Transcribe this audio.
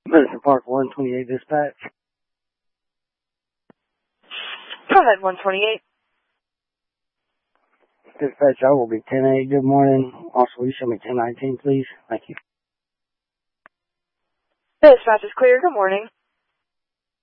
Medicine Park 128 dispatch. Go ahead, 128. Dispatch, I will be 10-8. Good morning. Also, will you show me 1019, please? Thank you. Dispatch is clear. Good morning.